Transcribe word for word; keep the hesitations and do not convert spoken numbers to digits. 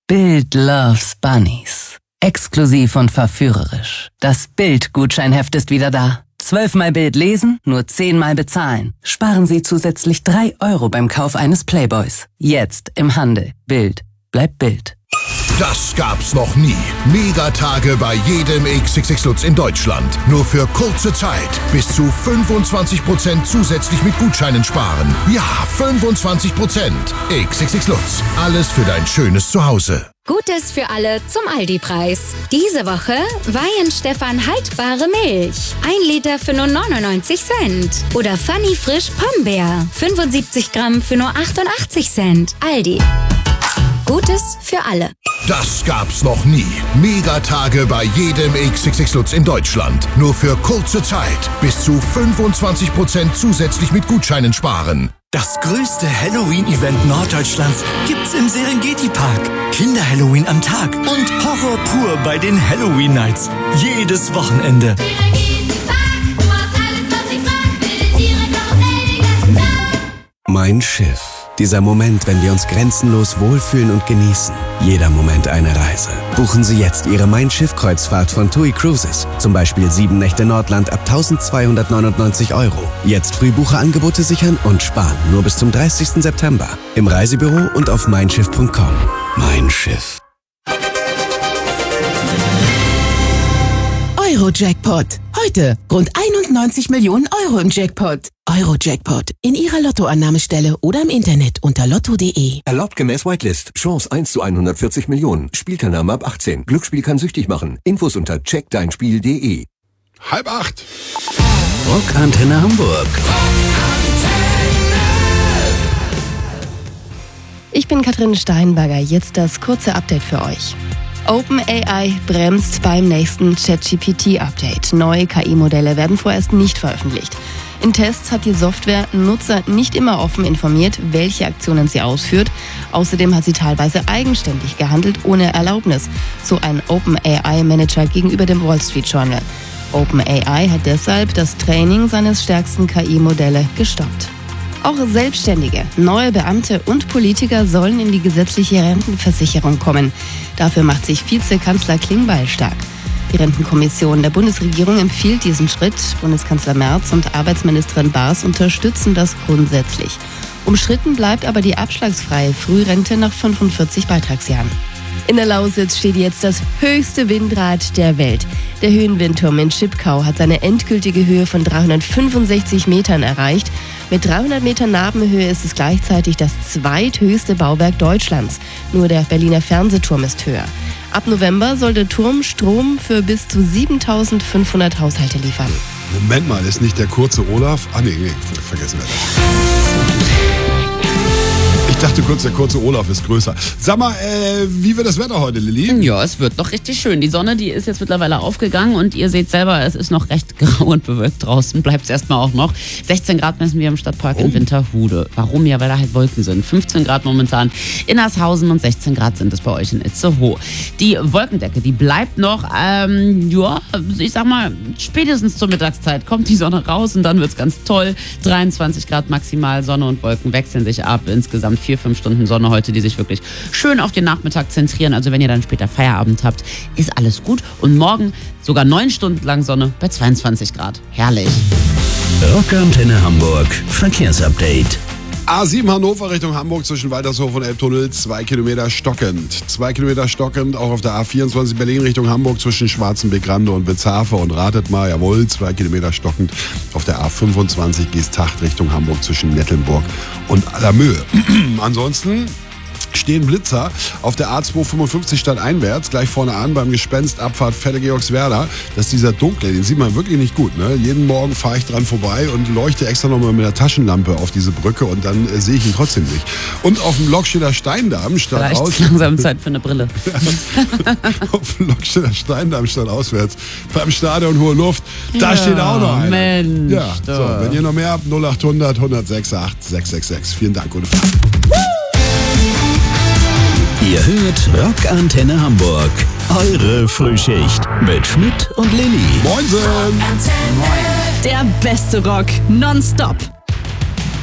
Bild loves Bunnies. Exklusiv und verführerisch. Das Bild-Gutscheinheft ist wieder da. Zwölfmal Bild lesen, nur zehnmal bezahlen. Sparen Sie zusätzlich drei Euro beim Kauf eines Playboys. Jetzt im Handel. Bild bleibt Bild. Das gab's noch nie. Megatage bei jedem X X X Lutz in Deutschland. Nur für kurze Zeit. Bis zu fünfundzwanzig Prozent zusätzlich mit Gutscheinen sparen. Ja, fünfundzwanzig Prozent. X X X Lutz. Alles für dein schönes Zuhause. Gutes für alle zum Aldi-Preis. Diese Woche Weihenstephan haltbare Milch. ein Liter für nur neunundneunzig Cent. Oder Funny Frisch Pombeer. fünfundsiebzig Gramm für nur achtundachtzig Cent. Aldi. Gutes für alle. Das gab's noch nie. Megatage bei jedem X X X Lutz in Deutschland. Nur für kurze Zeit. Bis zu fünfundzwanzig Prozent zusätzlich mit Gutscheinen sparen. Das größte Halloween-Event Norddeutschlands gibt's im Serengeti-Park. Kinder-Halloween am Tag und Horror pur bei den Halloween-Nights. Jedes Wochenende. Mein Schiff. Dieser Moment, wenn wir uns grenzenlos wohlfühlen und genießen. Jeder Moment eine Reise. Buchen Sie jetzt Ihre Mein Schiff-Kreuzfahrt von TUI Cruises. Zum Beispiel sieben Nächte Nordland ab eintausendzweihundertneunundneunzig Euro. Jetzt Frühbucherangebote sichern und sparen. Nur bis zum dreißigsten September. Im Reisebüro und auf mein schiff punkt com. Mein Schiff. Euro-Jackpot. Heute rund einundneunzig Millionen Euro im Jackpot. Euro-Jackpot. In Ihrer Lottoannahmestelle oder im Internet unter lotto punkt de. Erlaubt gemäß Whitelist. Chance eins zu hundertvierzig Millionen. Spielteilnahme ab achtzehn. Glücksspiel kann süchtig machen. Infos unter check dein spiel punkt de. Halb acht. Rockantenne Hamburg. Ich bin Katrin Steinberger. Jetzt das kurze Update für euch. OpenAI bremst beim nächsten ChatGPT-Update. Neue K I-Modelle werden vorerst nicht veröffentlicht. In Tests hat die Software Nutzer nicht immer offen informiert, welche Aktionen sie ausführt. Außerdem hat sie teilweise eigenständig gehandelt, ohne Erlaubnis, so ein OpenAI-Manager gegenüber dem Wall Street Journal. OpenAI hat deshalb das Training seines stärksten K I-Modelle gestoppt. Auch Selbstständige, neue Beamte und Politiker sollen in die gesetzliche Rentenversicherung kommen. Dafür macht sich Vizekanzler Klingbeil stark. Die Rentenkommission der Bundesregierung empfiehlt diesen Schritt. Bundeskanzler Merz und Arbeitsministerin Baas unterstützen das grundsätzlich. Umstritten bleibt aber die abschlagsfreie Frührente nach fünfundvierzig Beitragsjahren. In der Lausitz steht jetzt das höchste Windrad der Welt. Der Höhenwindturm in Schipkau hat seine endgültige Höhe von dreihundertfünfundsechzig Metern erreicht. Mit dreihundert Metern Nabenhöhe ist es gleichzeitig das zweithöchste Bauwerk Deutschlands. Nur der Berliner Fernsehturm ist höher. Ab November soll der Turm Strom für bis zu siebentausendfünfhundert Haushalte liefern. Moment mal, ist nicht der kurze Olaf? Ah nee, nee, vergessen wir das. Ich dachte kurz, der kurze Olaf ist größer. Sag mal, äh, wie wird das Wetter heute, Lilly? Ja, es wird doch richtig schön. Die Sonne, die ist jetzt mittlerweile aufgegangen und ihr seht selber, es ist noch recht grau und bewölkt draußen. Bleibt es erstmal auch noch. sechzehn Grad messen wir im Stadtpark oh. in Winterhude. Warum? Ja, weil da halt Wolken sind. fünfzehn Grad momentan in Asshausen und sechzehn Grad sind es bei euch in Itzehoe. Die Wolkendecke, die bleibt noch, ähm, ja, ich sag mal, spätestens zur Mittagszeit kommt die Sonne raus und dann wird's ganz toll. dreiundzwanzig Grad maximal, Sonne und Wolken wechseln sich ab. Insgesamt vier, fünf Stunden Sonne heute, die sich wirklich schön auf den Nachmittag zentrieren. Also wenn ihr dann später Feierabend habt, ist alles gut. Und morgen sogar neun Stunden lang Sonne bei zweiundzwanzig Grad. Herrlich. Rockantenne Hamburg. Verkehrsupdate. A sieben Hannover Richtung Hamburg zwischen Waltershof und Elbtunnel, zwei Kilometer stockend. Zwei Kilometer stockend, auch auf der A vierundzwanzig Berlin Richtung Hamburg zwischen Schwarzenbeck-Rande und Witzhafe. Und ratet mal, jawohl, zwei Kilometer stockend auf der A fünfundzwanzig Geesthacht Richtung Hamburg zwischen Nettelnburg und Allermöhe. Ansonsten stehen Blitzer auf der A zweihundertfünfundfünfzig stadteinwärts, gleich vorne an beim Gespenst Abfahrt Vettel-Georgswerda. Das ist dieser dunkle, den sieht man wirklich nicht gut. Ne? Jeden Morgen fahre ich dran vorbei und leuchte extra nochmal mit der Taschenlampe auf diese Brücke und dann äh, sehe ich ihn trotzdem nicht. Und auf dem Lokstedter Steindamm statt Vielleicht aus... langsam Zeit für eine Brille. Auf dem Lokstedter Steindamm statt auswärts beim Stadion Hohe Luft, da ja, steht auch noch einer. Mensch, ja, so, wenn ihr noch mehr habt, null achthundert, hundertsechsundachtzig, sechshundertsechsundsechzig. Vielen Dank, gute Fahrt. Ihr hört Rockantenne Hamburg. Eure Frühschicht mit Schmidt und Lilly. Moinsen! Der beste Rock nonstop.